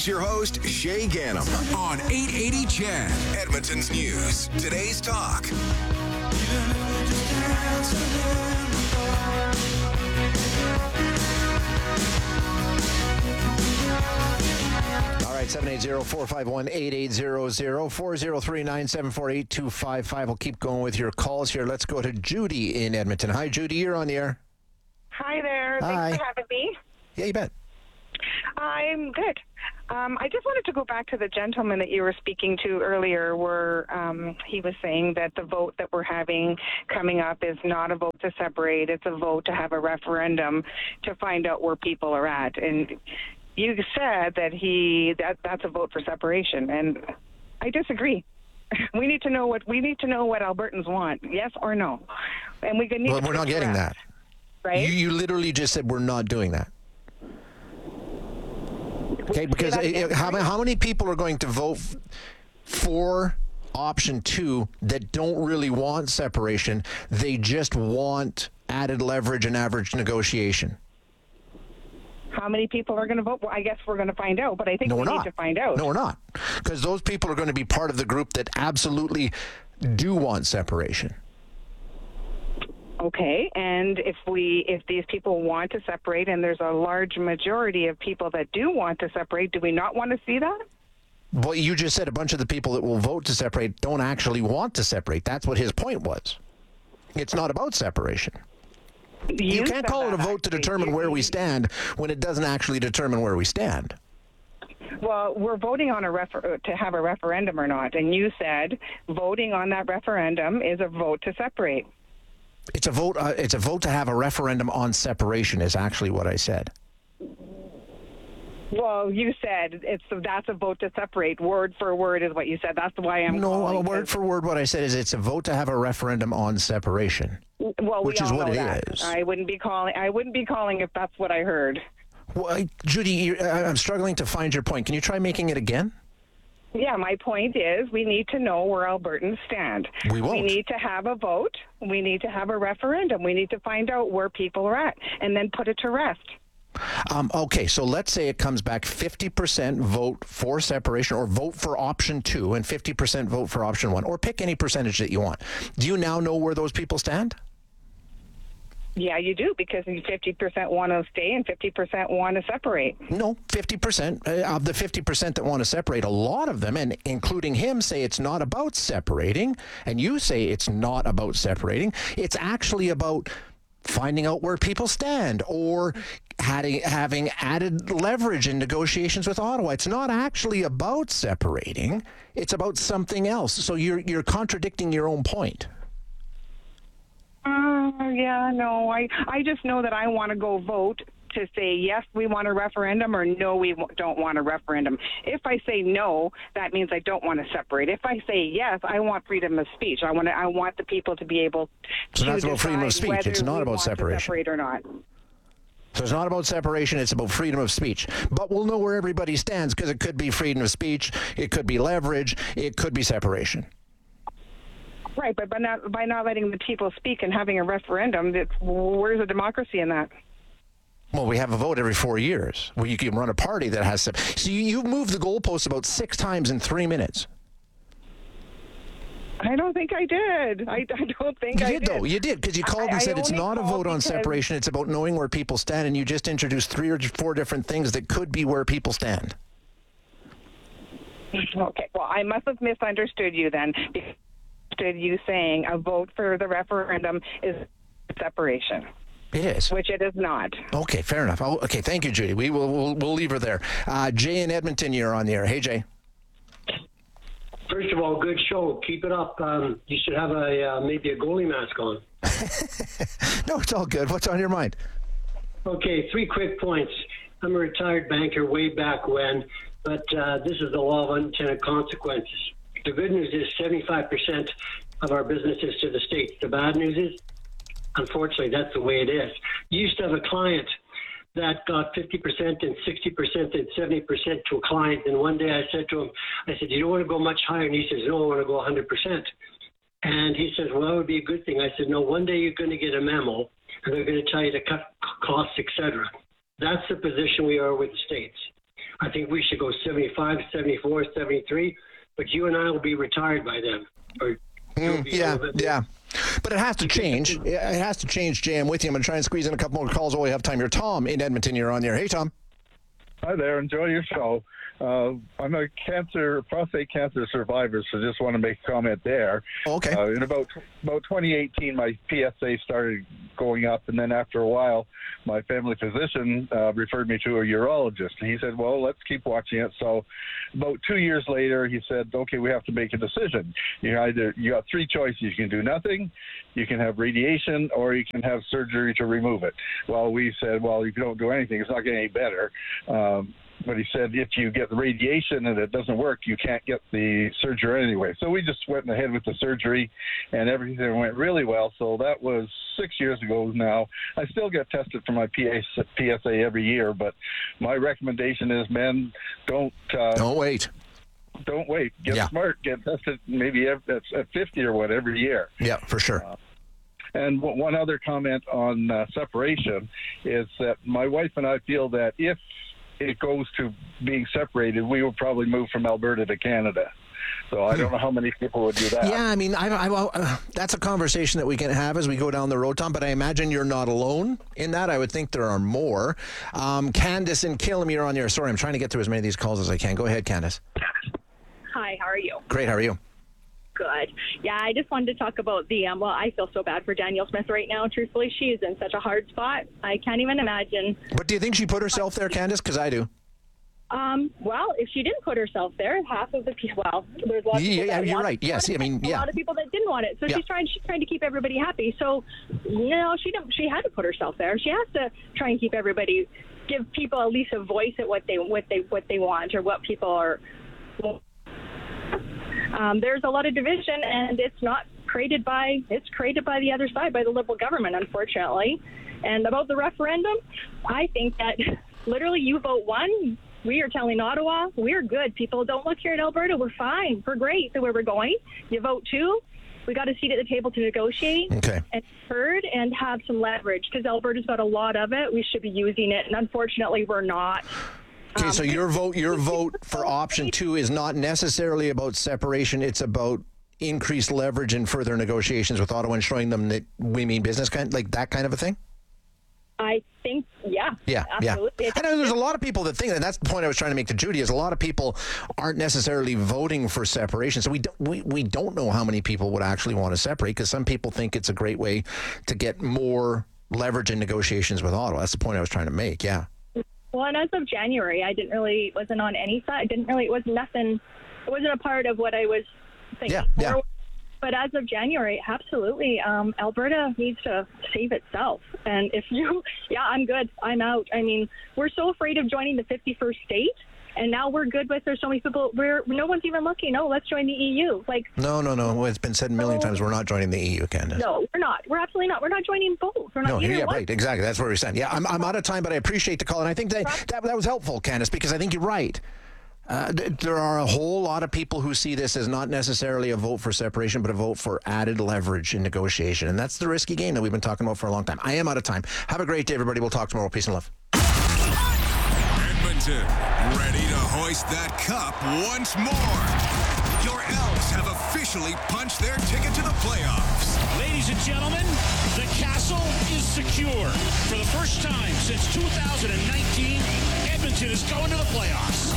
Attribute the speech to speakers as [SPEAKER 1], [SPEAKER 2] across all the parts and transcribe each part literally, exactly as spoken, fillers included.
[SPEAKER 1] Here's your host, Shay Ganem.
[SPEAKER 2] On eight eighty C H E D.
[SPEAKER 1] Edmonton's News. Today's Talk.
[SPEAKER 3] All right, seven eight zero, four five one, eight eight zero zero, four zero three, nine seven four, eight two five five. We'll keep going with your calls here. Let's go to Judy in Edmonton. Hi, Judy. You're on the air.
[SPEAKER 4] Hi there.
[SPEAKER 3] Hi.
[SPEAKER 4] Thanks for having me.
[SPEAKER 3] Yeah, you bet.
[SPEAKER 4] I'm good. Um, I just wanted to go back to the gentleman that you were speaking to earlier, where um, he was saying that the vote that we're having coming up is not a vote to separate. It's a vote to have a referendum to find out where people are at. And you said that he that that's a vote for separation, and I disagree. We need to know what we need to know what Albertans want, yes or no, and we can. Need
[SPEAKER 3] Well,
[SPEAKER 4] to
[SPEAKER 3] we're not getting that.
[SPEAKER 4] Right?
[SPEAKER 3] You, you literally just said we're not doing that. Okay, because
[SPEAKER 4] Say that again.
[SPEAKER 3] how, how many people are going to vote f- for option two that don't really want separation? They just want added leverage and average negotiation.
[SPEAKER 4] How many people are going to vote? Well, I guess we're going to find out, but I think
[SPEAKER 3] No,
[SPEAKER 4] we
[SPEAKER 3] we're
[SPEAKER 4] need
[SPEAKER 3] not.
[SPEAKER 4] to find out.
[SPEAKER 3] No, we're not. Because those people are going to be part of the group that absolutely do want separation.
[SPEAKER 4] Okay, and if we if these people want to separate, and there's a large majority of people that do want to separate, do we not want to see that?
[SPEAKER 3] Well, you just said a bunch of the people that will vote to separate don't actually want to separate. That's what his point was. It's not about separation. You,
[SPEAKER 4] You
[SPEAKER 3] can't
[SPEAKER 4] said
[SPEAKER 3] call it a
[SPEAKER 4] that,
[SPEAKER 3] vote to
[SPEAKER 4] actually.
[SPEAKER 3] determine
[SPEAKER 4] You-
[SPEAKER 3] where we stand when it doesn't actually determine where we stand.
[SPEAKER 4] Well, we're voting on a refer- to have a referendum or not, and you said voting on that referendum is a vote to separate.
[SPEAKER 3] It's a vote. Uh, it's a vote to have a referendum on separation. Is actually what I said.
[SPEAKER 4] Well, you said it's that's a vote to separate. Word for word is what you said. That's why I'm
[SPEAKER 3] No,
[SPEAKER 4] calling,
[SPEAKER 3] uh, word
[SPEAKER 4] 'cause-
[SPEAKER 3] for word. What I said is it's a vote to have a referendum on separation.
[SPEAKER 4] Well,
[SPEAKER 3] which
[SPEAKER 4] we
[SPEAKER 3] is
[SPEAKER 4] all
[SPEAKER 3] what
[SPEAKER 4] know
[SPEAKER 3] it
[SPEAKER 4] that.
[SPEAKER 3] is.
[SPEAKER 4] I wouldn't be calling. I wouldn't be calling if that's what I heard.
[SPEAKER 3] Well, I- Judy, you, uh, I'm struggling to find your point. Can you try making it again?
[SPEAKER 4] Yeah, my point is we need to know where Albertans stand.
[SPEAKER 3] We won't.
[SPEAKER 4] We need to have a vote. We need to have a referendum. We need to find out where people are at and then put it to rest.
[SPEAKER 3] Um, okay, so let's say it comes back fifty percent vote for separation or vote for option two and fifty percent vote for option one, or pick any percentage that you want. Do you now know where those people stand?
[SPEAKER 4] Yeah, you do, because fifty percent want to stay and fifty percent want to separate.
[SPEAKER 3] No, fifty percent uh, of the fifty percent that want to separate, a lot of them, and including him, say it's not about separating, and you say it's not about separating. It's actually about finding out where people stand or having, having added leverage in negotiations with Ottawa. It's not actually about separating. It's about something else. So you're you're contradicting your own point.
[SPEAKER 4] Uh, yeah, no, I, I just know that I want to go vote to say, yes, we want a referendum, or no, we w- don't want a referendum. If I say no, that means I don't want to separate. If I say yes, I want freedom of speech. I want to, I want the people to be able to
[SPEAKER 3] So that's about freedom of
[SPEAKER 4] decide
[SPEAKER 3] speech.
[SPEAKER 4] whether
[SPEAKER 3] It's not
[SPEAKER 4] we
[SPEAKER 3] about
[SPEAKER 4] want to
[SPEAKER 3] separation.
[SPEAKER 4] separate or not.
[SPEAKER 3] So it's not about separation, it's about freedom of speech. But we'll know where everybody stands because it could be freedom of speech, it could be leverage, it could be separation.
[SPEAKER 4] Right, but by not, by not letting the people speak and having a referendum, it's, where's the democracy in that?
[SPEAKER 3] Well, we have a vote every four years where you can run a party that has... Sep- so you, you've moved the goalposts about six times in three minutes.
[SPEAKER 4] I don't think I did. I, I don't think
[SPEAKER 3] You
[SPEAKER 4] I
[SPEAKER 3] did,
[SPEAKER 4] did.
[SPEAKER 3] though. You did, because you called
[SPEAKER 4] I-
[SPEAKER 3] and
[SPEAKER 4] I
[SPEAKER 3] said it's
[SPEAKER 4] only
[SPEAKER 3] not a
[SPEAKER 4] called
[SPEAKER 3] vote on
[SPEAKER 4] because-
[SPEAKER 3] separation, it's about knowing where people stand, and you just introduced three or four different things that could be where people stand.
[SPEAKER 4] Okay, well, I must have misunderstood you then. Understood you saying a vote for the referendum is separation,
[SPEAKER 3] It is.
[SPEAKER 4] which it is not.
[SPEAKER 3] Okay, fair enough. Oh, okay, thank you, Judy. We will we'll, we'll leave her there. Uh, Jay in Edmonton, you're on the air. Hey, Jay.
[SPEAKER 5] First of all, good show. Keep it up. Um, you should have a uh, maybe a goalie mask on.
[SPEAKER 3] No, it's all good. What's on your mind?
[SPEAKER 5] Okay, three quick points. I'm a retired banker way back when, but uh, this is the law of unintended consequences. The good news is seventy-five percent of our business is to the States. The bad news is, unfortunately, that's the way it is. You used to have a client that got fifty percent and sixty percent and seventy percent to a client. And one day I said to him, I said, you don't want to go much higher? And he says, no, I want to go one hundred percent. And he says, well, that would be a good thing. I said, no, one day you're going to get a memo and they're going to tell you to cut costs, et cetera. That's the position we are with the States. I think we should go seventy-five, seventy-four, seventy-three, but you and I will be retired by then. Or
[SPEAKER 3] Mm, yeah, yeah. But it has to change. It has to change, Jay. I'm with you. I'm going to try and squeeze in a couple more calls while we have time here. Tom in Edmonton, you're on there. Hey, Tom.
[SPEAKER 6] Hi there. Enjoy your show. Uh, I'm a cancer, prostate cancer survivor, so just want to make a comment there.
[SPEAKER 3] Oh, okay.
[SPEAKER 6] Uh, in about about twenty eighteen, my P S A started going up, and then after a while, my family physician uh, referred me to a urologist. He said, well, let's keep watching it. So about two years later, he said, okay, we have to make a decision. You either you got three choices. You can do nothing, you can have radiation, or you can have surgery to remove it. Well, we said, well, if you don't do anything, it's not getting any better. Um, But he said if you get the radiation and it doesn't work, you can't get the surgery anyway. So we just went ahead with the surgery, and everything went really well. So that was six years ago now. I still get tested for my P S A every year, but my recommendation is, men, don't uh,
[SPEAKER 3] Don't wait.
[SPEAKER 6] Don't wait. Get
[SPEAKER 3] Yeah.
[SPEAKER 6] smart. Get tested maybe at at fifty or what every year.
[SPEAKER 3] Yeah, for sure.
[SPEAKER 6] Uh, And one other comment on uh, separation is that my wife and I feel that if it goes to being separated, we will probably move from Alberta to Canada. So I don't know how many people would do that.
[SPEAKER 3] Yeah, I mean, I, I, uh, that's a conversation that we can have as we go down the road, Tom, but I imagine you're not alone in that. I would think there are more. Um, Candace and Killam, you're on there. Sorry, I'm trying to get through as many of these calls as I can. Go ahead, Candace.
[SPEAKER 7] Hi, how are you?
[SPEAKER 3] Great, how are you?
[SPEAKER 7] Good. Yeah, I just wanted to talk about the, um, well, I feel so bad for Danielle Smith right now. Truthfully, she is in such a hard spot. I can't even imagine.
[SPEAKER 3] But do you think she put herself there, Candace? Because I do.
[SPEAKER 7] Um, well, if she didn't put herself there, half of the people, well, there's lots of
[SPEAKER 3] Yeah,
[SPEAKER 7] people
[SPEAKER 3] yeah,
[SPEAKER 7] that
[SPEAKER 3] you're
[SPEAKER 7] want
[SPEAKER 3] right.
[SPEAKER 7] it.
[SPEAKER 3] Yes, I mean,
[SPEAKER 7] a
[SPEAKER 3] yeah.
[SPEAKER 7] lot of people that didn't want it. So
[SPEAKER 3] Yeah.
[SPEAKER 7] she's trying, she's trying to keep everybody happy. So, you know, she didn't, she had to put herself there. She has to try and keep everybody, give people at least a voice at what they, what they, what they want or what people are. Um, there's a lot of division, and it's not created by, it's created by the other side, by the Liberal government, unfortunately. And about the referendum, I think that literally you vote one, we are telling Ottawa, we're good. People don't look here in Alberta, we're fine, we're great the way we're going. You vote two, we got a seat at the table to negotiate
[SPEAKER 3] Okay.
[SPEAKER 7] and heard and have some leverage, because Alberta's got a lot of it. We should be using it, and unfortunately we're not.
[SPEAKER 3] Okay,
[SPEAKER 7] Um,
[SPEAKER 3] so your vote, your vote for option two is not necessarily about separation. It's about increased leverage and further negotiations with Ottawa and showing them that we mean business, kind like that kind of a thing.
[SPEAKER 7] I think, yeah.
[SPEAKER 3] Yeah,
[SPEAKER 7] absolutely.
[SPEAKER 3] yeah. I know there's a lot of people that think, and that's the point I was trying to make to Judy, is a lot of people aren't necessarily voting for separation. So we don't, we, we don't know how many people would actually want to separate, because some people think it's a great way to get more leverage in negotiations with Ottawa. That's the point I was trying to make, yeah.
[SPEAKER 7] Well, and as of January, I didn't really, wasn't on any side. I didn't really, it was nothing, it wasn't a part of what I was thinking.
[SPEAKER 3] Yeah, yeah.
[SPEAKER 7] But as of January, absolutely, um, Alberta needs to save itself. And if you, yeah, I'm good. I'm out. I mean, we're so afraid of joining the fifty-first state. And now we're good with, there's so many people, we're, no one's even looking. Oh, let's join the E U. Like,
[SPEAKER 3] No, no, no. It's been said a million times. We're not joining the E U, Candace.
[SPEAKER 7] no, we're not. We're absolutely not. We're not joining both. We're not
[SPEAKER 3] No,
[SPEAKER 7] either
[SPEAKER 3] yeah,
[SPEAKER 7] one.
[SPEAKER 3] right, exactly. That's where we stand. Yeah, I'm, I'm out of time, but I appreciate the call, and I think that that, that was helpful, Candace, because I think you're right. Uh, th- there are a whole lot of people who see this as not necessarily a vote for separation, but a vote for added leverage in negotiation, and that's the risky game that we've been talking about for a long time. I am out of time. Have a great day, everybody. We'll talk tomorrow. Peace and love.
[SPEAKER 1] Edmonton, ready to hoist that cup once more. Your Elks have officially punched their ticket to the playoffs.
[SPEAKER 8] Ladies and gentlemen, the castle is secure. For the first time since two thousand nineteen, Edmonton is going to the playoffs.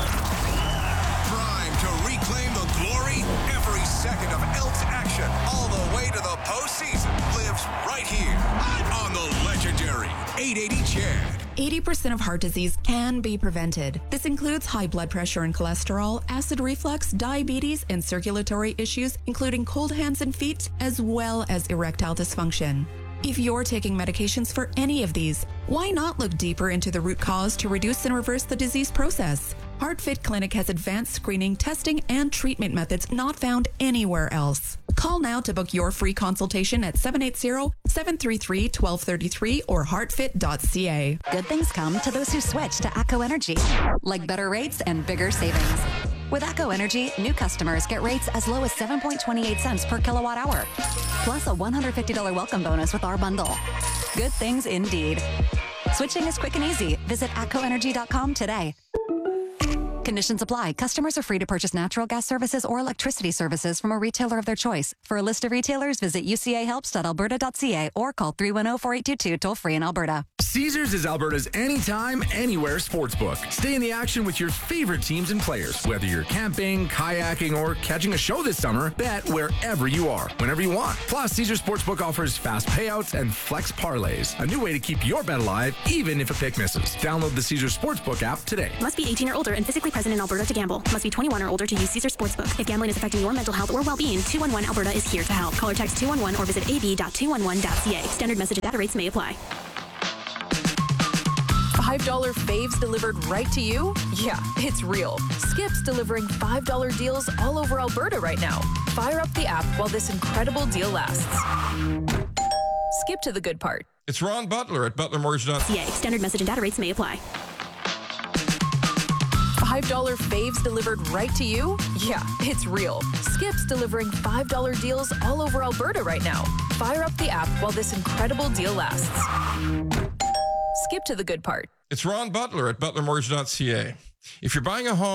[SPEAKER 1] Prime to reclaim the glory. Every second of Elks action, all the way to the postseason, lives right here on the legendary eight eighty Chad.
[SPEAKER 9] eighty percent of heart disease can be prevented. This includes high blood pressure and cholesterol, acid reflux, diabetes, and circulatory issues, including cold hands and feet, as well as erectile dysfunction. If you're taking medications for any of these, why not look deeper into the root cause to reduce and reverse the disease process? HeartFit Clinic has advanced screening, testing, and treatment methods not found anywhere else. Call now to book your free consultation at seven eight zero, seven three three, one two three three or heartfit dot c a.
[SPEAKER 10] Good things come to those who switch to ACO Energy, like better rates and bigger savings. With ACO Energy, new customers get rates as low as seven point two eight cents per kilowatt hour, plus a one hundred fifty dollars welcome bonus with our bundle. Good things indeed. Switching is quick and easy. Visit A C O energy dot com today. Conditions apply. Customers are free to purchase natural gas services or electricity services from a retailer of their choice. For a list of retailers, visit u c a helps dot alberta dot c a or call three one zero, four eight two two toll free in Alberta.
[SPEAKER 11] Caesars is Alberta's anytime, anywhere sportsbook. Stay in the action with your favorite teams and players. Whether you're camping, kayaking, or catching a show this summer, bet wherever you are, whenever you want. Plus, Caesars Sportsbook offers fast payouts and flex parlays, a new way to keep your bet alive, even if a pick misses. Download the Caesars Sportsbook app today.
[SPEAKER 12] Must be eighteen or older and physically present in Alberta to gamble. Must be twenty-one or older to use Caesars Sportsbook. If gambling is affecting your mental health or well-being, two one one Alberta is here to help. Call or text two one one or visit a b dot two one one dot c a. Standard message and data rates may apply.
[SPEAKER 13] five dollar faves delivered right to you? Yeah, it's real. Skip's delivering five dollar deals all over Alberta right now. Fire up the app while this incredible deal lasts. Skip to the good part.
[SPEAKER 14] It's Ron Butler at butler mortgage dot c a.
[SPEAKER 12] Standard message and data rates may apply.
[SPEAKER 13] five dollar faves delivered right to you? Yeah, it's real. Skip's delivering five dollar deals all over Alberta right now. Fire up the app while this incredible deal lasts. Skip to the good part.
[SPEAKER 14] It's Ron Butler at butler mortgage dot c a. If you're buying a home